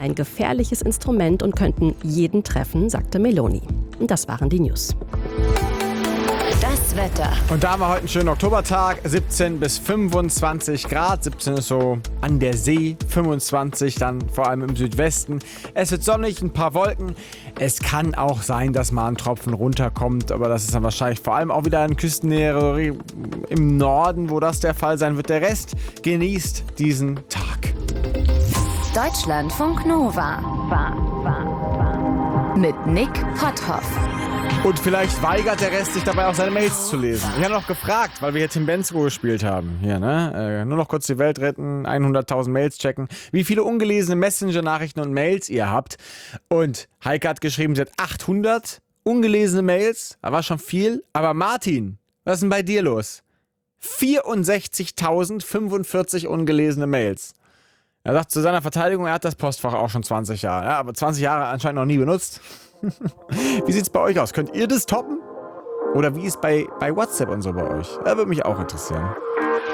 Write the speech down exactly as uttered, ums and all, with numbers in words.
ein gefährliches Instrument und könnten jeden treffen, sagte Meloni. Und das waren die News. Das Wetter. Und da haben wir heute einen schönen Oktobertag, siebzehn bis fünfundzwanzig Grad. siebzehn ist so an der See, fünfundzwanzig dann vor allem im Südwesten. Es wird sonnig, ein paar Wolken. Es kann auch sein, dass mal ein Tropfen runterkommt, aber das ist dann wahrscheinlich vor allem auch wieder in Küstennähe im Norden, wo das der Fall sein wird. Der Rest genießt diesen Tag. Deutschlandfunk Nova. Mit Nick Potthoff. Und vielleicht weigert der Rest sich dabei auch seine Mails zu lesen. Ich habe noch gefragt, weil wir hier Tim Bendzko gespielt haben. Hier, ne? Äh, nur noch kurz die Welt retten, hunderttausend Mails checken. Wie viele ungelesene Messenger-Nachrichten und Mails ihr habt. Und Heike hat geschrieben, sie hat achthundert ungelesene Mails. Da war schon viel. Aber Martin, was ist denn bei dir los? vierundsechzigtausendfünfundvierzig ungelesene Mails. Er sagt zu seiner Verteidigung, er hat das Postfach auch schon zwanzig Jahre. Ja, aber zwanzig Jahre anscheinend noch nie benutzt. Wie sieht's bei euch aus? Könnt ihr das toppen? Oder wie ist bei, bei WhatsApp und so bei euch? Das würde mich auch interessieren.